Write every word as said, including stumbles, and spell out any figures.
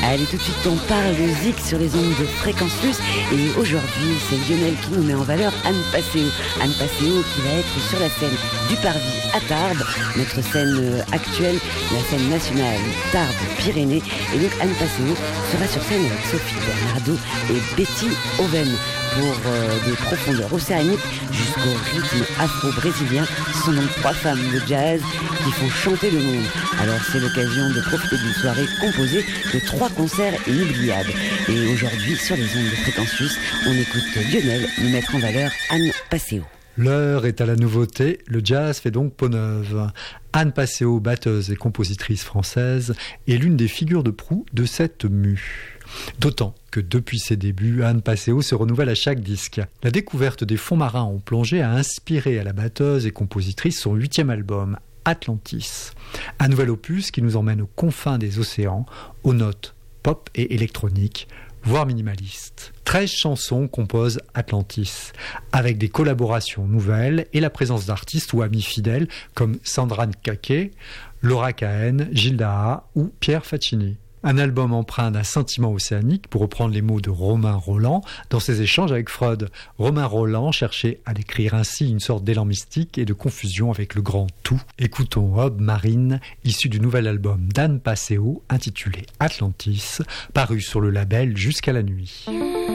Allez, tout de suite, on parle de Zik sur les ondes de Fréquence Plus. Et aujourd'hui, c'est Lionel qui nous met en valeur Anne Passeo. Anne Passeo qui va être sur la scène du Parvis à Tarbes, notre scène actuelle, la scène nationale Tarbes-Pyrénées. Et donc, Anne Passeo sera sur scène avec Sophie Bernardo et Betty Oven pour euh, des profondeurs océaniques jusqu'au rythme afro-brésilien. Ce sont donc trois femmes de jazz qui font chanter le monde. Alors c'est l'occasion de profiter d'une soirée composée de trois concerts inoubliables. Et aujourd'hui, sur les ondes de Fréquence Suisse, on écoute Lionel nous mettre en valeur Anne Passeo. L'heure est à la nouveauté, le jazz fait donc peau neuve. Anne Passeo, batteuse et compositrice française, est l'une des figures de proue de cette mue. D'autant que depuis ses débuts, Anne Passeo se renouvelle à chaque disque. La découverte des fonds marins en plongée a inspiré à la batteuse et compositrice son huitième album, Atlantis. Un nouvel opus qui nous emmène aux confins des océans, aux notes pop et électroniques, voire minimalistes. treize chansons composent Atlantis, avec des collaborations nouvelles et la présence d'artistes ou amis fidèles comme Sandra Nkake, Laura Cahen, Gilles Daha ou Pierre Faccini. Un album empreint d'un sentiment océanique, pour reprendre les mots de Romain Roland dans ses échanges avec Freud. Romain Roland cherchait à décrire ainsi une sorte d'élan mystique et de confusion avec le grand tout. Écoutons Aube Marine, issu du nouvel album d'Anne Passeo, intitulé Atlantis, paru sur le label Jusqu'à la nuit.